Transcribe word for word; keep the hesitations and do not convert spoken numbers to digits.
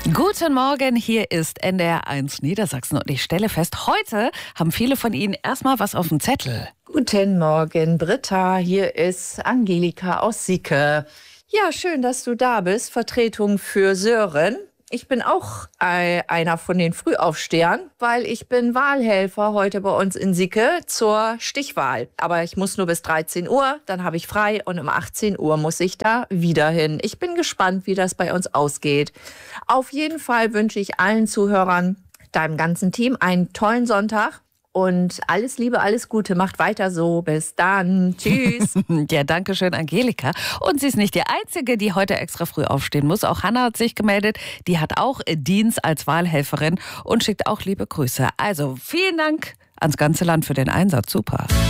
Guten Morgen, hier ist N D R eins Niedersachsen und ich stelle fest, heute haben viele von Ihnen erstmal was auf dem Zettel. Guten Morgen, Britta, hier ist Angelika aus Sieke. Ja, schön, dass du da bist, Vertretung für Sören. Ich bin auch äh, einer von den Frühaufstehern, weil ich bin Wahlhelfer heute bei uns in Sieke zur Stichwahl. Aber ich muss nur bis dreizehn Uhr, dann habe ich frei und um achtzehn Uhr muss ich da wieder hin. Ich bin gespannt, wie das bei uns ausgeht. Auf jeden Fall wünsche ich allen Zuhörern, deinem ganzen Team, einen tollen Sonntag. Und alles Liebe, alles Gute, macht weiter so. Bis dann. Tschüss. Ja, danke schön, Angelika. Und sie ist nicht die Einzige, die heute extra früh aufstehen muss. Auch Hanna hat sich gemeldet. Die hat auch Dienst als Wahlhelferin und schickt auch liebe Grüße. Also vielen Dank ans ganze Land für den Einsatz. Super.